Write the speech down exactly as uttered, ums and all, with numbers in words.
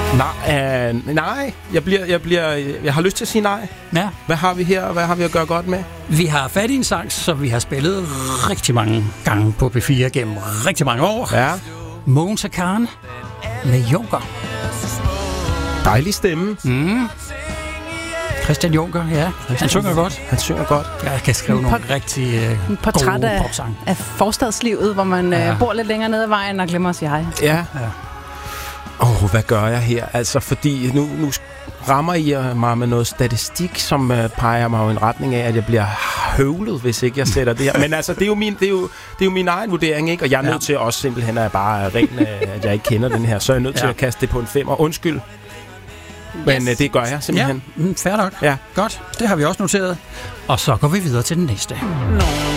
Nej, øh, nej. Jeg, bliver, jeg, bliver, jeg har lyst til at sige nej. Ja. Hvad har vi her, og hvad har vi at gøre godt med? Vi har fat i en sang, som vi har spillet rigtig mange gange på P fire gennem rigtig mange år. Ja. Mogens og Karen med Junker. Dejlig stemme. Mm. Christian Junker, ja. Han synger godt. Han synger godt. Jeg kan skrive nogle rigtig uh, en portræt gode af, popsange. af forstadslivet, hvor man ja. øh, bor lidt længere nede ad vejen og glemmer at sige hej. Ja. Ja. Åh, oh, hvad gør jeg her? Altså, fordi nu, nu rammer I mig med noget statistik, som uh, peger mig jo i en retning af, at jeg bliver høvlet, hvis ikke jeg sætter det her. Men altså, det er jo min, det er jo, det er jo min egen vurdering, ikke? Og jeg er nødt ja. til også simpelthen, at jeg bare er ren, at jeg ikke kender den her. Så er jeg nødt ja. til at kaste det på en femmer. Undskyld. Men yes. uh, det gør jeg simpelthen. Ja, mm, fair nok. Ja. Godt, det har vi også noteret. Og så går vi videre til den næste. Nå.